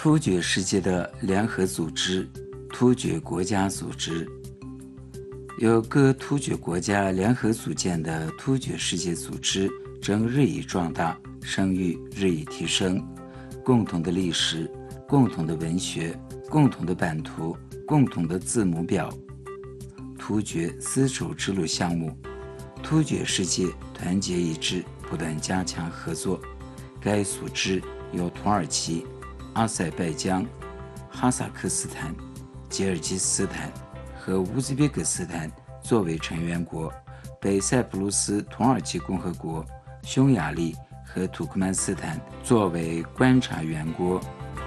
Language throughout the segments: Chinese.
突厥世界的联合组织，突厥国家组织。由各突厥国家联合组建的突厥世界组织正日益壮大，声誉日益提升。共同的历史，共同的文学，共同的版图，共同的字母表。突厥丝绸之路项目，突厥世界团结一致，不断加强合作。该组织由土耳其、阿塞拜疆、哈萨克斯坦、吉尔吉斯斯坦和乌兹别克斯坦作为成员国，北塞浦路斯土耳其共和国、匈牙利和土库曼斯坦作为观察员国。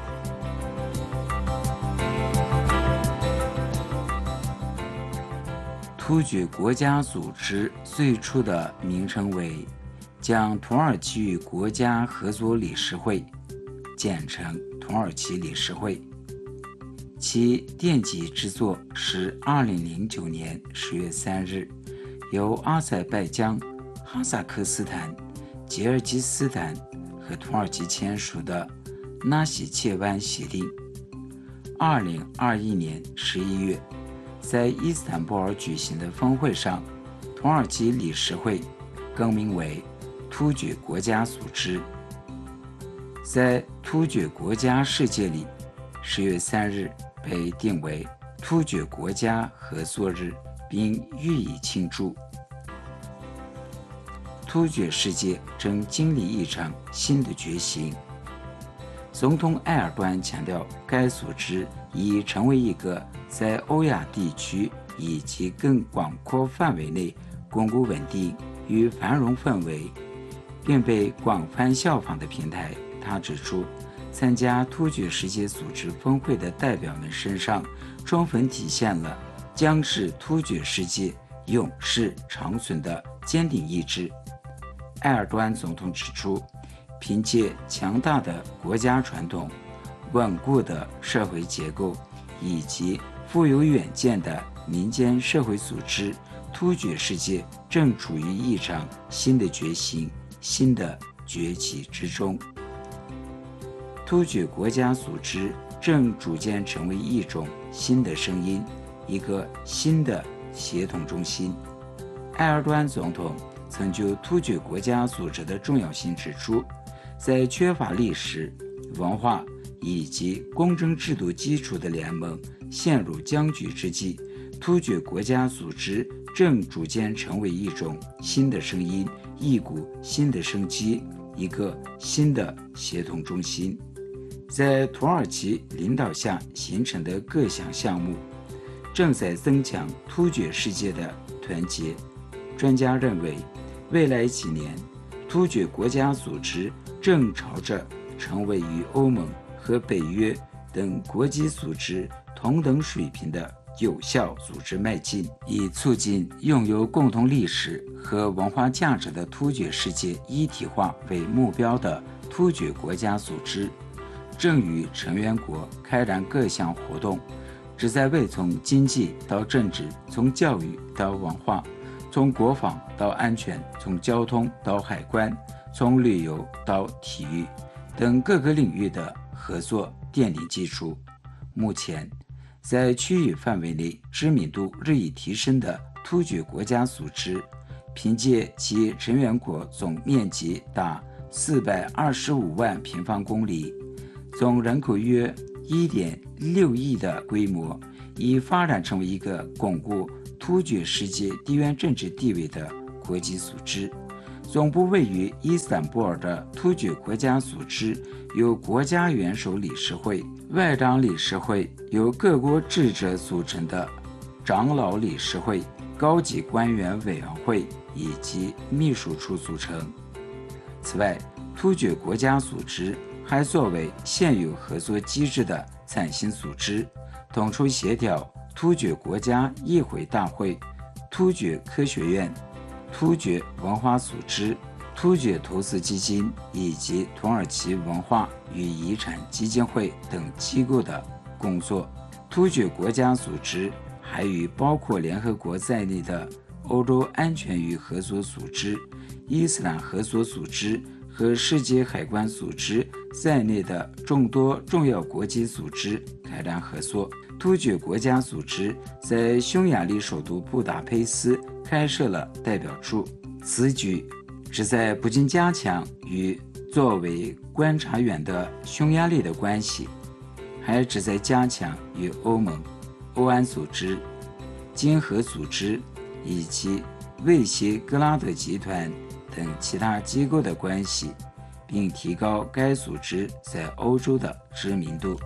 突厥国家组织最初的名称为将土耳其与国家合作理事会，简称土耳其理事会。其奠基之作是2009年10月3日由阿塞拜疆、哈萨克斯坦、吉尔吉斯斯坦和土耳其签署的纳西切湾协定。2021年11月在伊斯坦布尔举行的峰会上，土耳其理事会更名为突厥国家组织。在突厥国家世界里，10月3日被定为突厥国家合作日，并予以庆祝。突厥世界正经历一场新的觉醒。总统埃尔多安强调，该组织已成为一个在欧亚地区以及更广阔范围内巩固稳定与繁荣氛围，并被广泛效仿的平台。他指出，参加突厥世界组织峰会的代表们身上充分体现了将使突厥世界永世长存的坚定意志。埃尔多安总统指出，凭借强大的国家传统、稳固的社会结构以及富有远见的民间社会组织，突厥世界正处于一场新的觉醒、新的崛起之中。突厥国家组织正逐渐成为一种新的声音，一个新的协同中心。埃尔多安总统曾就突厥国家组织的重要性指出，在缺乏历史、文化以及公正制度基础的联盟陷入僵局之际，突厥国家组织正逐渐成为一种新的声音，一股新的生机，一个新的协同中心。在土耳其领导下形成的各项项目正在增强突厥世界的团结。专家认为，未来几年突厥国家组织正朝着成为与欧盟和北约等国际组织同等水平的有效组织迈进，以促进拥有共同历史和文化价值的突厥世界一体化为目标的突厥国家组织，正与成员国开展各项活动，旨在为从经济到政治，从教育到文化，从国防到安全，从交通到海关，从旅游到体育等各个领域的合作奠定基础。目前，在区域范围内知名度日益提升的突厥国家组织，凭借其成员国总面积达425万平方公里，总人口约1.6亿的规模，已发展成为一个巩固突厥世界地缘政治地位的国际组织。总部位于伊斯坦布尔的突厥国家组织由国家元首理事会、外长理事会，由各国智者组成的长老理事会、高级官员委员会以及秘书处组成。此外，突厥国家组织还作为现有合作机制的崭新组织，统筹协调突厥国家议会大会、突厥科学院、突厥文化组织、突厥投资基金以及土耳其文化与遗产基金会等机构的工作。突厥国家组织还与包括联合国在内的欧洲安全与合作组织、伊斯兰合作组织和世界海关组织在内的众多重要国际组织开展合作。突厥国家组织在匈牙利首都布达佩斯开设了代表处，此举旨在不仅加强与作为观察员的匈牙利的关系，还旨在加强与欧盟、欧安组织、经合组织以及魏谢格拉德集团等其他机构的关系，并提高该组织在欧洲的知名度。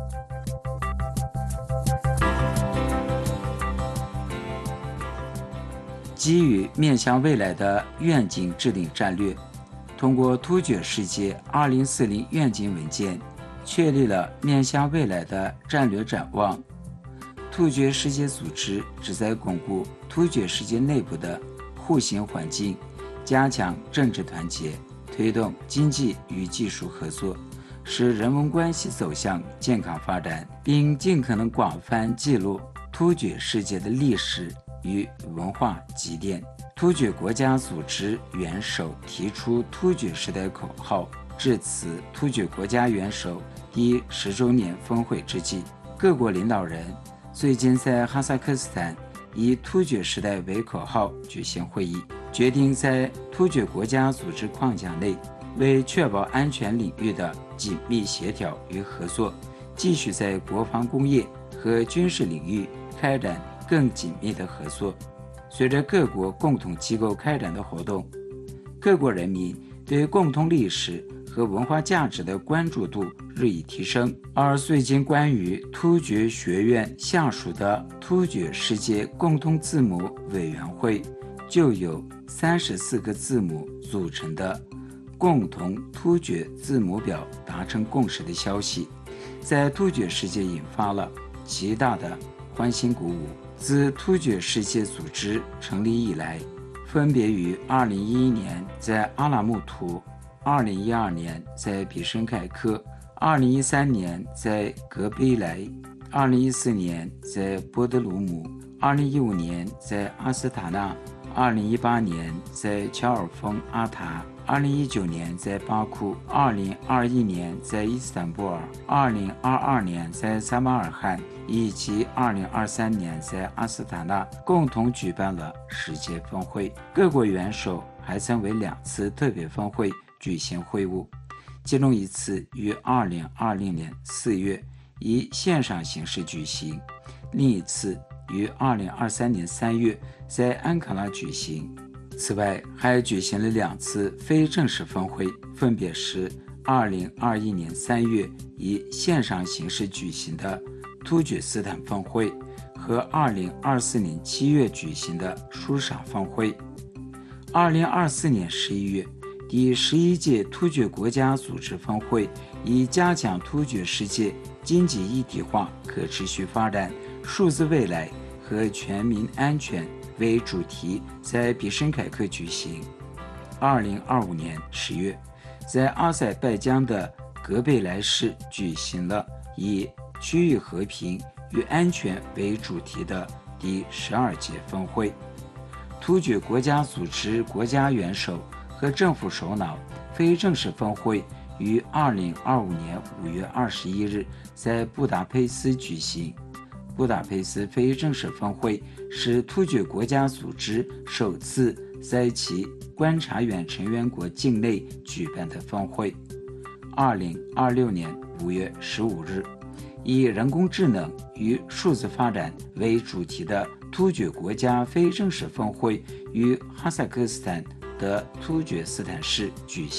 基于面向未来的愿景制定战略，通过突厥世界2040愿景文件，确立了面向未来的战略展望。突厥世界组织旨在巩固突厥世界内部的互信环境，加强政治团结，推动经济与技术合作，使人文关系走向健康发展，并尽可能广泛记录突厥世界的历史与文化积淀。突厥国家组织元首提出突厥时代口号，致辞突厥国家元首第10周年峰会之际，各国领导人最近在哈萨克斯坦以突厥时代为口号举行会议，决定在突厥国家组织框架内，为确保安全领域的紧密协调与合作，继续在国防工业和军事领域开展更紧密的合作。随着各国共同机构开展的活动，各国人民对共同历史和文化价值的关注度日益提升。而最近关于突厥学院下属的突厥世界共同字母委员会，就有34个字母组成的共同突厥字母表达成共识的消息，在突厥世界引发了极大的欢欣鼓舞。自突厥世界组织成立以来，分别于2011年在阿拉木图、2012年在比什凯克、2013年在格贝莱、2014年在波德鲁姆、2015年在阿斯塔纳、2018年在乔尔峰阿塔、2019年在巴库、2021年在伊斯坦布尔、2022年在撒马尔罕以及2023年在阿斯塔纳共同举办了世界峰会。各国元首还曾为2次特别峰会举行会晤，其中一次于2020年4月以线上形式举行，另一次于2023年3月在安卡拉举行。此外，还举行了2次非正式峰会，分别是2021年3月以线上形式举行的突厥斯坦峰会和2024年7月举行的舒沙峰会。2024年11月，第11届突厥国家组织峰会以加强突厥世界经济一体化、可持续发展、数字未来和全民安全为主题，在比什凯克举行。2025年10月，在阿塞拜疆的格贝莱市举行了以区域和平与安全为主题的第12届峰会。突厥国家组织国家元首和政府首脑非正式峰会于2025年5月21日在布达佩斯举行。布达佩斯非正式峰会是突厥国家组织首次在其观察员成员国境内举办的峰会。2026年5月15日，以人工智能与数字发展为主题的突厥国家非正式峰会于哈萨克斯坦的突厥斯坦市举行。